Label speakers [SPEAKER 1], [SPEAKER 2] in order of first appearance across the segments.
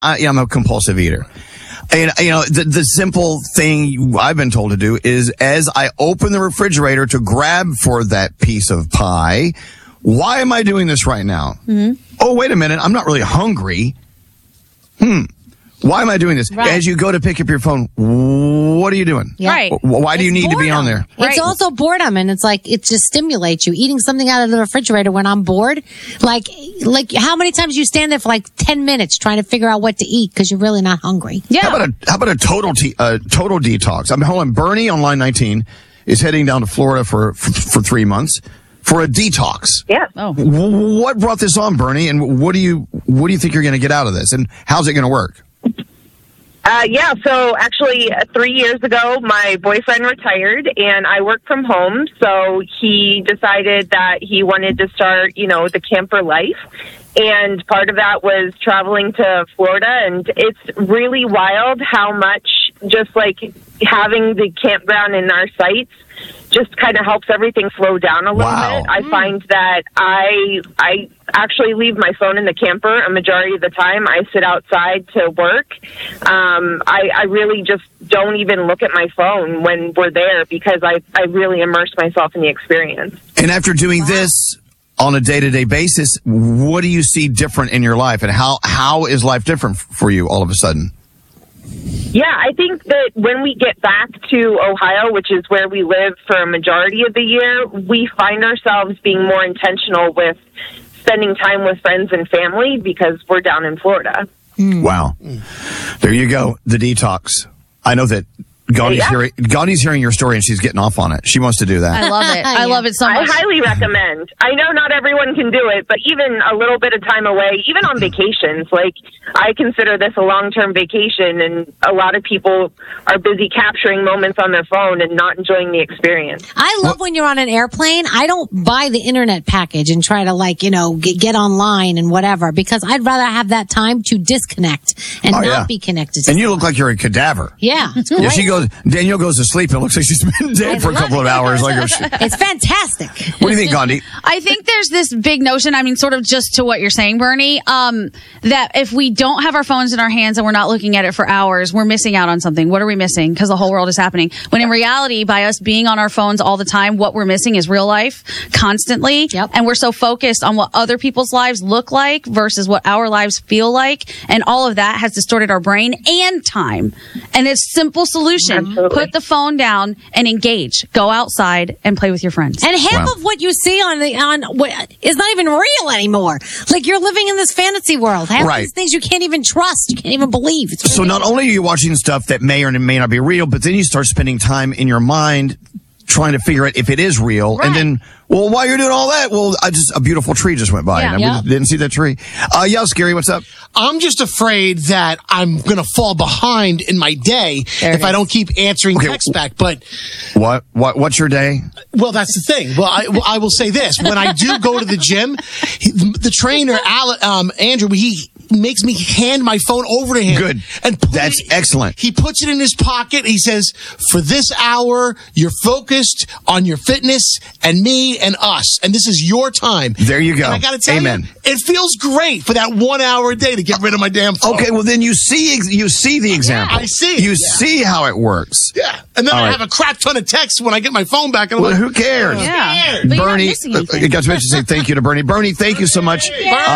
[SPEAKER 1] I'm a compulsive eater. And, the simple thing I've been told to do is as I open the refrigerator to grab for that piece of pie, why am I doing this right now? Mm-hmm. Oh, wait a minute. I'm not really hungry. Why am I doing this? Right. As you go to pick up your phone, what are you doing?
[SPEAKER 2] Yeah. Right.
[SPEAKER 1] Why do you need to be on there?
[SPEAKER 2] It's also boredom, and it's like it just stimulates you. Eating something out of the refrigerator when I'm bored, like how many times you stand there for like 10 minutes trying to figure out what to eat because you're really not hungry?
[SPEAKER 1] Yeah. How about a total detox? I'm holding Bernie on line 19 is heading down to Florida for 3 months for a detox.
[SPEAKER 3] Yeah.
[SPEAKER 1] Oh. What brought this on, Bernie? And what do you think you're going to get out of this? And how's it going to work?
[SPEAKER 3] So actually 3 years ago, my boyfriend retired and I work from home. So he decided that he wanted to start, the camper life. And part of that was traveling to Florida. And it's really wild how much just like having the campground in our sights just kind of helps everything slow down a little bit. I find that I actually leave my phone in the camper a majority of the time. I sit outside to work. I really just don't even look at my phone when we're there because I really immerse myself in the experience.
[SPEAKER 1] And after doing this on a day-to-day basis, what do you see different in your life? And how is life different for you all of a sudden?
[SPEAKER 3] Yeah, I think that when we get back to Ohio, which is where we live for a majority of the year, we find ourselves being more intentional with spending time with friends and family because we're down in Florida.
[SPEAKER 1] Wow. There you go. The detox. I know that Gandhi's hearing your story and she's getting off on it. She wants to do that.
[SPEAKER 4] I love it. I love it so much.
[SPEAKER 3] I highly recommend. I know not everyone can do it, but even a little bit of time away, even on vacations, like I consider this a long-term vacation, and a lot of people are busy capturing moments on their phone and not enjoying the experience.
[SPEAKER 2] I love when you're on an airplane. I don't buy the internet package and try to get online and whatever, because I'd rather have that time to disconnect and not be connected to
[SPEAKER 1] And you look like you're a cadaver.
[SPEAKER 2] Yeah, it's great.
[SPEAKER 1] Danielle goes to sleep and it looks like she's been dead for a couple of hours.
[SPEAKER 2] It's fantastic.
[SPEAKER 1] What do you think, Gandhi?
[SPEAKER 4] I think there's this big notion, sort of just to what you're saying, Bernie, that if we don't have our phones in our hands and we're not looking at it for hours, we're missing out on something. What are we missing? Because the whole world is happening. When in reality, by us being on our phones all the time, what we're missing is real life constantly. Yep. And we're so focused on what other people's lives look like versus what our lives feel like. And all of that has distorted our brain and time. And it's a simple solution.
[SPEAKER 3] Absolutely.
[SPEAKER 4] Put the phone down and engage. Go outside and play with your friends.
[SPEAKER 2] And half of what you see on is not even real anymore. Like you're living in this fantasy world. Half of these things you can't even trust. You can't even believe.
[SPEAKER 1] So not only are you watching stuff that may or may not be real, but then you start spending time in your mind trying to figure out if it is real. Right. And then, while you're doing all that, a beautiful tree just went by. And we didn't see that tree. Scary, what's up?
[SPEAKER 5] I'm just afraid that I'm going to fall behind in my day if I don't keep answering texts back. But
[SPEAKER 1] what's your day?
[SPEAKER 5] Well, that's the thing. Well, I will say this. When I do go to the gym, the trainer, Andrew, he makes me hand my phone over to him.
[SPEAKER 1] Good. And that's excellent.
[SPEAKER 5] He puts it in his pocket. He says, for this hour, you're focused on your fitness and me and us. And this is your time.
[SPEAKER 1] There you go.
[SPEAKER 5] And I got to tell you, it feels great for that 1 hour a day to get rid of my damn phone.
[SPEAKER 1] Okay, well, then you see the example.
[SPEAKER 5] Yeah, I see it.
[SPEAKER 1] You see how it works.
[SPEAKER 5] Yeah. And then I have a crap ton of texts when I get my phone back. And
[SPEAKER 1] who cares?
[SPEAKER 4] Yeah.
[SPEAKER 1] Bernie, I got to mention, say thank you to Bernie. Bernie, thank you so much.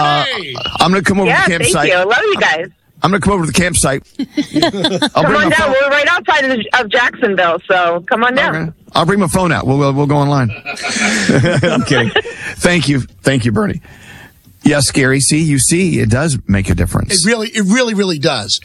[SPEAKER 1] I'm going to come over to the campsite.
[SPEAKER 3] Thank you. I love you guys.
[SPEAKER 1] I'm going to come over to the campsite.
[SPEAKER 3] Come on down. We're right outside of Jacksonville, so come on down.
[SPEAKER 1] Okay. I'll bring my phone out. We'll go online. I'm kidding. Thank you, Bernie. Yeah, Scary. See, it does make a difference.
[SPEAKER 5] It really does.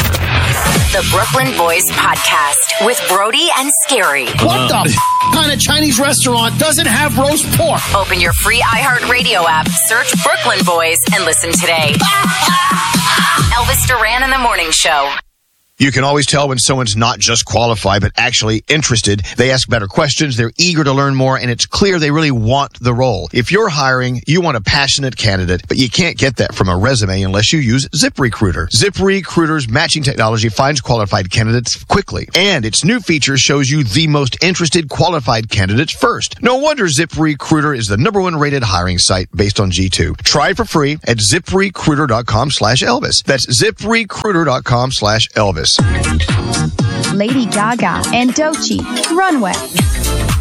[SPEAKER 6] The Brooklyn Boys Podcast with Brody and Scary.
[SPEAKER 5] What the kind of Chinese restaurant doesn't have roast pork?
[SPEAKER 6] Open your free iHeartRadio app, search Brooklyn Boys, and listen today. Elvis Duran in the Morning Show.
[SPEAKER 1] You can always tell when someone's not just qualified, but actually interested. They ask better questions, they're eager to learn more, and it's clear they really want the role. If you're hiring, you want a passionate candidate, but you can't get that from a resume unless you use ZipRecruiter. ZipRecruiter's matching technology finds qualified candidates quickly, and its new feature shows you the most interested qualified candidates first. No wonder ZipRecruiter is the #1 rated hiring site based on G2. Try it for free at ZipRecruiter.com/Elvis. That's ZipRecruiter.com/Elvis.
[SPEAKER 7] Lady Gaga and Doechii, Runway.